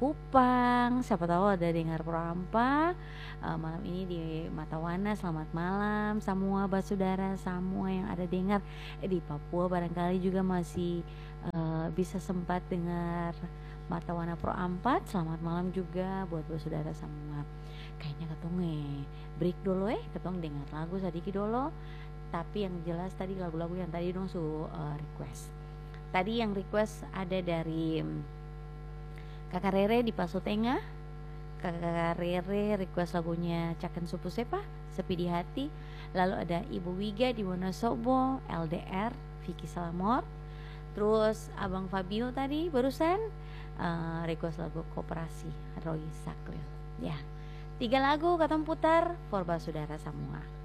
Kupang, siapa tahu ada dengar Proampa malam ini di Matawana. Selamat malam semua basudara, semua yang ada dengar di Papua barangkali juga masih bisa sempat dengar Matawana Proampat. Selamat malam juga buat basudara semua. Kayaknya ketong break dulu ketong dengar lagu sedikit dulu. Tapi yang jelas tadi lagu-lagu yang tadi dong request. Tadi yang request ada dari Kakak Rere di Paso Tengah. Kakak Rere request lagunya Caken Supu Sepa, Sepi di Hati. Lalu ada Ibu Wiga di Wonosobo, LDR, Vicky Salamor. Terus Abang Fabio tadi barusan request lagu Koperasi, Roy Saklil. Ya, 3 lagu katong putar for basudara semua.